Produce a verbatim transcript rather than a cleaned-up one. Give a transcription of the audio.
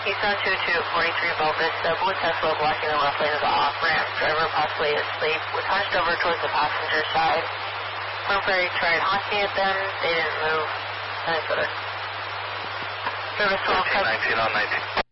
Keystone two two, forty-three Boa Vista, Blue Tesla blocking the left lane of the off-ramp. Driver possibly asleep, was hunched over towards the passenger side. Front Ferry tried honking at them, they didn't move. Nice, brother. Service twelve, nineteen on nineteen.